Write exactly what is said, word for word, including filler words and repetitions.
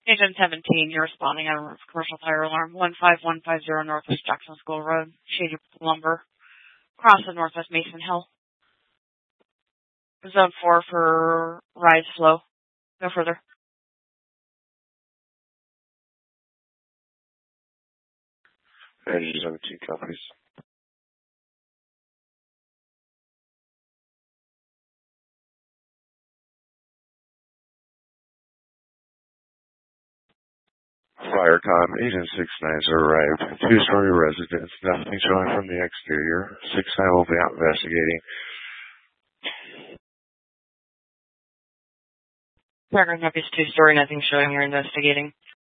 Agent seventeen, you're responding on a commercial fire alarm. one five one five zero Northwest Jackson School Road, Shady Lumber, across the Northwest Mason Hill. Zone four for rise flow. No further. Agent seventeen copies. Firecom, Agent six nine has arrived. Two-story residence, nothing showing from the exterior. six nine will be out investigating. Paragraph F is two-story, nothing showing, you're investigating.